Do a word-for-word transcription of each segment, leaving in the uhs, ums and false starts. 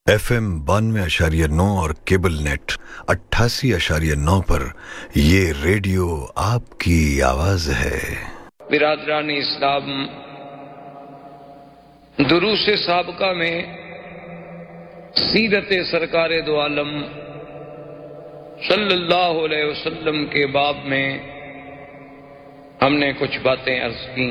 F M بانوے اشاریہ نو اور کیبل نیٹ اٹھاسی اشاریہ نو پر یہ ریڈیو آپ کی آواز ہے۔ برادران اسلام، دروس سابقہ میں سیرت سرکار دو عالم صلی اللہ علیہ وسلم کے باب میں ہم نے کچھ باتیں عرض کی۔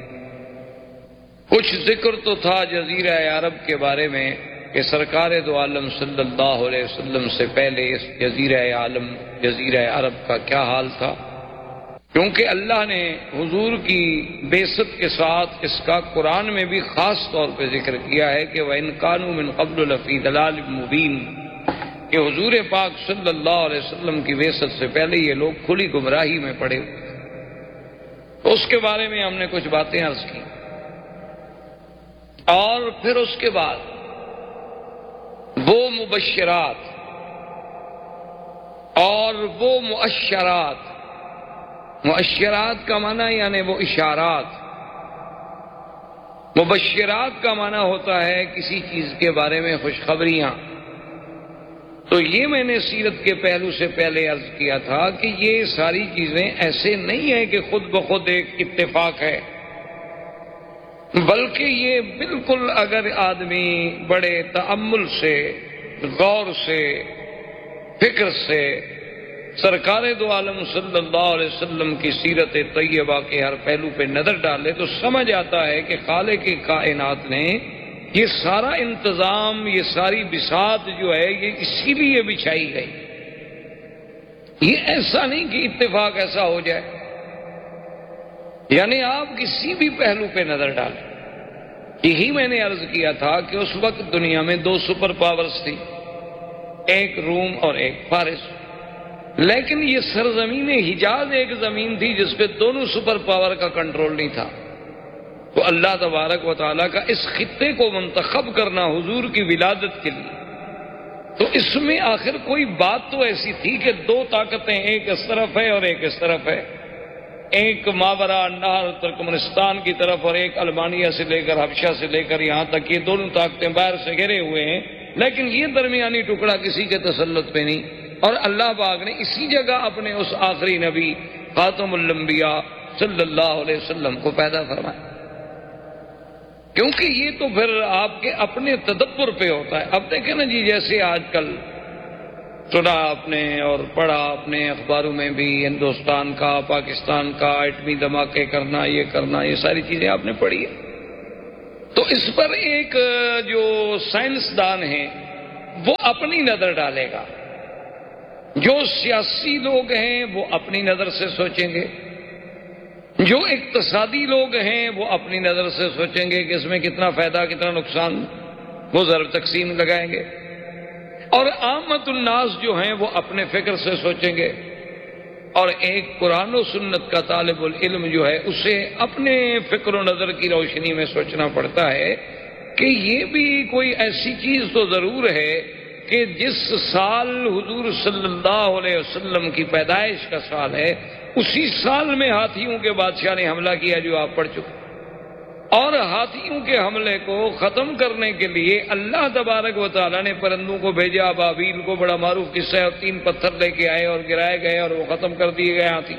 کچھ ذکر تو تھا جزیرہ عرب کے بارے میں کہ سرکار دو عالم صلی اللہ علیہ وسلم سے پہلے اس جزیرہ عالم جزیرہ عرب کا کیا حال تھا، کیونکہ اللہ نے حضور کی بعثت کے ساتھ اس کا قرآن میں بھی خاص طور پہ ذکر کیا ہے کہ وَإِن كَانُوا مِن قَبْلُ لَفِي ضَلَالٍ مُبِينٍ، کہ حضور پاک صلی اللہ علیہ وسلم کی بعثت سے پہلے یہ لوگ کھلی گمراہی میں پڑے ہوئے تھے۔ اس کے بارے میں ہم نے کچھ باتیں عرض کی، اور پھر اس کے بعد وہ مبشرات اور وہ مؤشرات، مؤشرات کا معنی یعنی وہ اشارات، مبشرات کا معنی ہوتا ہے کسی چیز کے بارے میں خوشخبریاں۔ تو یہ میں نے سیرت کے پہلو سے پہلے عرض کیا تھا کہ یہ ساری چیزیں ایسے نہیں ہیں کہ خود بخود ایک اتفاق ہے، بلکہ یہ بالکل اگر آدمی بڑے تأمل سے، غور سے، فکر سے سرکار دو عالم صلی اللہ علیہ وسلم کی سیرت طیبہ کے ہر پہلو پہ نظر ڈالے تو سمجھ آتا ہے کہ خالق کائنات نے یہ سارا انتظام، یہ ساری بساط جو ہے یہ اسی لیے بچھائی گئی۔ یہ ایسا نہیں کہ اتفاق ایسا ہو جائے، یعنی آپ کسی بھی پہلو پہ نظر ڈالیں۔ یہی میں نے عرض کیا تھا کہ اس وقت دنیا میں دو سپر پاورز تھی، ایک روم اور ایک فارس، لیکن یہ سرزمین حجاز ایک زمین تھی جس پہ دونوں سپر پاور کا کنٹرول نہیں تھا۔ تو اللہ تبارک و تعالیٰ کا اس خطے کو منتخب کرنا حضور کی ولادت کے لیے، تو اس میں آخر کوئی بات تو ایسی تھی کہ دو طاقتیں، ایک اس طرف ہے اور ایک اس طرف ہے، ایک ماورا نہر ترکمنستان کی طرف اور ایک المانیہ سے لے کر حبشہ سے لے کر یہاں تک، یہ دونوں طاقتیں باہر سے گھرے ہوئے ہیں، لیکن یہ درمیانی ٹکڑا کسی کے تسلط پہ نہیں۔ اور اللہ پاک نے اسی جگہ اپنے اس آخری نبی خاتم الانبیاء صلی اللہ علیہ وسلم کو پیدا فرمایا، کیونکہ یہ تو پھر آپ کے اپنے تدبر پہ ہوتا ہے۔ اب دیکھیں نا جی، جیسے آج کل سنا آپ نے اور پڑھا اپنے اخباروں میں بھی، ہندوستان کا، پاکستان کا ایٹمی دھماکے کرنا، یہ کرنا، یہ ساری چیزیں آپ نے پڑھی ہے۔ تو اس پر ایک جو سائنسدان ہیں وہ اپنی نظر ڈالے گا، جو سیاسی لوگ ہیں وہ اپنی نظر سے سوچیں گے، جو اقتصادی لوگ ہیں وہ اپنی نظر سے سوچیں گے کہ اس میں کتنا فائدہ کتنا نقصان، وہ ضرب تقسیم لگائیں گے، اور عامت الناس جو ہیں وہ اپنے فکر سے سوچیں گے، اور ایک قرآن و سنت کا طالب العلم جو ہے اسے اپنے فکر و نظر کی روشنی میں سوچنا پڑتا ہے کہ یہ بھی کوئی ایسی چیز تو ضرور ہے کہ جس سال حضور صلی اللہ علیہ وسلم کی پیدائش کا سال ہے، اسی سال میں ہاتھیوں کے بادشاہ نے حملہ کیا جو آپ پڑھ چکے، اور ہاتھیوں کے حملے کو ختم کرنے کے لیے اللہ تبارک و تعالیٰ نے پرندوں کو بھیجا، ابابیل کو، بڑا معروف قصہ ہے، اور تین پتھر لے کے آئے اور گرائے گئے اور وہ ختم کر دیے گئے ہاتھی۔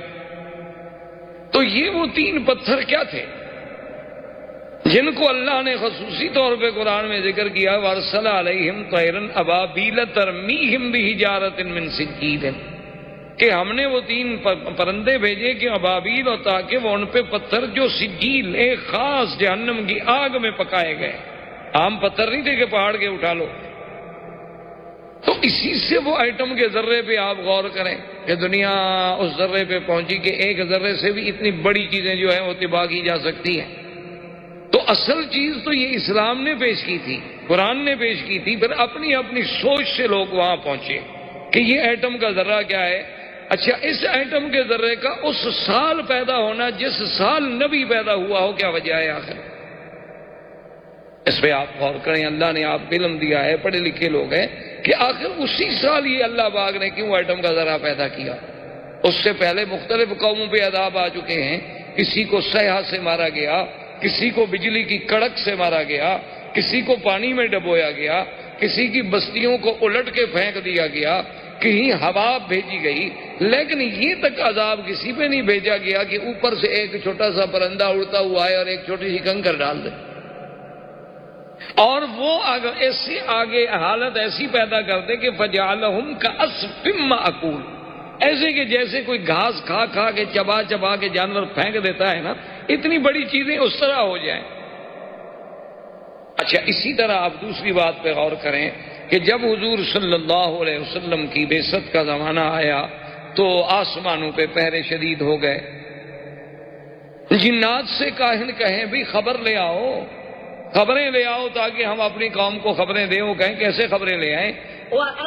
تو یہ وہ تین پتھر کیا تھے جن کو اللہ نے خصوصی طور پہ قرآن میں ذکر کیا، وَأَرْسَلَ عَلَيْهِمْ طَيْرًا أَبَابِيلَ تَرْمِيهِمْ بِحِجَارَةٍ مِّن سِجِّيلٍ، کہ ہم نے وہ تین پرندے بھیجے کہ ابابیل، اور تاکہ وہ ان پہ پتھر جو سجیل، ایک خاص جہنم کی آگ میں پکائے گئے، عام پتھر نہیں تھے کہ پہاڑ کے اٹھا لو۔ تو اسی سے وہ ایٹم کے ذرے پہ آپ غور کریں کہ دنیا اس ذرے پہ پہنچی کہ ایک ذرے سے بھی اتنی بڑی چیزیں جو ہیں وہ تباہ کی جا سکتی ہیں۔ تو اصل چیز تو یہ اسلام نے پیش کی تھی، قرآن نے پیش کی تھی، پھر اپنی اپنی سوچ سے لوگ وہاں پہنچے کہ یہ ایٹم کا ذرہ کیا ہے۔ اچھا، اس ایٹم کے ذرے کا اس سال پیدا ہونا جس سال نبی پیدا ہوا ہو، کیا وجہ ہے آخر؟ اس پہ آپ غور کریں، اللہ نے آپ کو علم دیا ہے، پڑھے لکھے لوگ ہیں، کہ آخر اسی سال یہ اللہ پاک نے کیوں ایٹم کا ذرہ پیدا کیا؟ اس سے پہلے مختلف قوموں پہ عذاب آ چکے ہیں، کسی کو سیاح سے مارا گیا، کسی کو بجلی کی کڑک سے مارا گیا، کسی کو پانی میں ڈبویا گیا، کسی کی بستیوں کو الٹ کے پھینک دیا گیا، کہیں ہوا بھیجی گئی، لیکن یہ تک عذاب کسی پہ نہیں بھیجا گیا کہ اوپر سے ایک چھوٹا سا پرندہ اڑتا ہوا ہے اور ایک چھوٹی سی کنکر ڈال دے، اور وہ ایسی آگے حالت ایسی پیدا کر دے کہ فجعلہم کعصف مأکول، ایسے کہ جیسے کوئی گھاس کھا کھا کے چبا چبا کے جانور پھینک دیتا ہے نا، اتنی بڑی چیزیں اس طرح ہو جائیں۔ اچھا، اسی طرح آپ دوسری بات پہ غور کریں کہ جب حضور صلی اللہ علیہ وسلم کی بعثت کا زمانہ آیا تو آسمانوں پہ پہرے شدید ہو گئے، جنات سے کاہن کہیں بھی خبر لے آؤ، خبریں لے آؤ تاکہ ہم اپنی قوم کو خبریں دیں۔ وہ کہیں کیسے خبریں لے آئیں؟